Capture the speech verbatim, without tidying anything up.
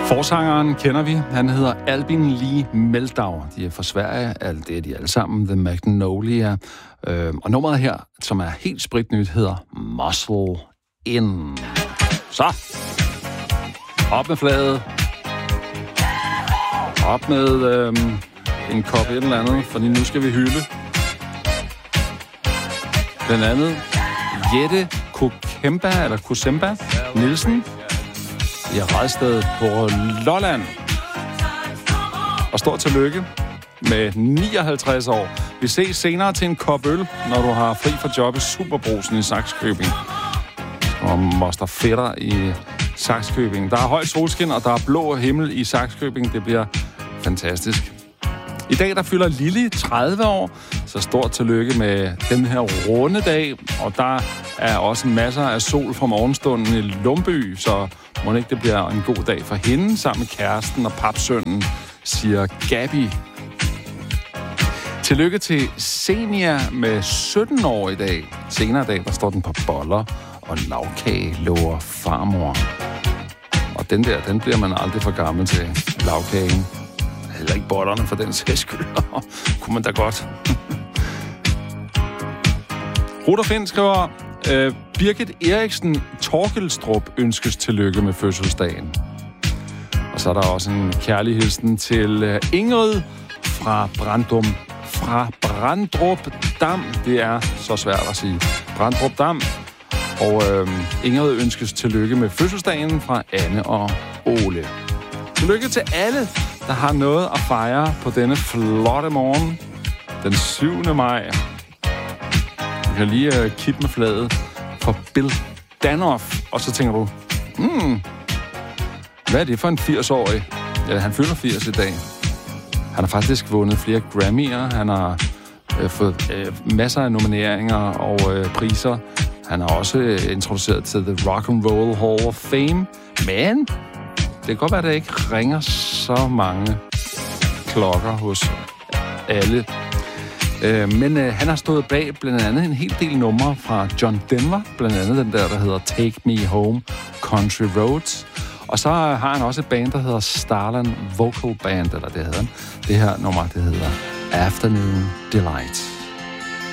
Forsangeren kender vi. Han hedder Albin Lee Meldau. De er fra Sverige. Alt det er de alle sammen. The Magnolia. Øh, og nummeret her, som er helt spritnyt, hedder Muscle In. Så. Op med flaget. Op med øh, en kop et eller andet, fordi nu skal vi hylde. Blandt andet Jette Kokemba, eller Kosemba Nielsen i Redstedet på Lolland. Og stort tillykke med nioghalvtreds år. Vi ses senere til en kop øl, når du har fri fra job i Superbrugsen i Sakskøbing. Og moster fætter i Sakskøbing. Der er højt solskin, og der er blå himmel i Sakskøbing. Det bliver fantastisk. I dag der fylder Lili tredive år, så stort tillykke med den her runde dag. Og der er også masser af sol fra morgenstunden i Lumby, så må ikke det bliver en god dag for hende sammen med kæresten og papsønnen, siger Gabi. Tillykke til Senia med sytten år i dag. Senere i dag, der står den på boller og lavkage, lover farmor. Og den der, den bliver man aldrig for gammel til, lavkagen. Heller ikke bollerne for den sags skyld. Kunne man da godt. Ruder Finn skriver, øh, Birgit Eriksen Torkelstrup ønskes tillykke med fødselsdagen. Og så er der også en kærlig hilsen til øh, Ingrid fra Brandum. Fra Brandrup Dam. Det er så svært at sige. Brandrup Dam. Og øh, Ingrid ønskes tillykke med fødselsdagen fra Anne og Ole. Tillykke til alle, der har noget at fejre på denne flotte morgen. Den syvende maj. Vi kan lige uh, kippe med flaget for Bill Danoff. Og så tænker du, hmm, hvad er det for en firs-årig? Ja, han fylder firs i dag. Han har faktisk vundet flere Grammy'er. Han har øh, fået øh, masser af nomineringer og øh, priser. Han har også øh, introduceret til The Rock and Roll Hall of Fame. Men det kan godt være, at der ikke ringer så mange klokker hos alle. Øh, men øh, han har stået bag blandt andet en hel del numre fra John Denver. Blandt andet den der, der hedder Take Me Home, Country Roads. Og så har han også et band, der hedder Starland Vocal Band, eller det hedder han. Det her nummer, det hedder Afternoon Delight.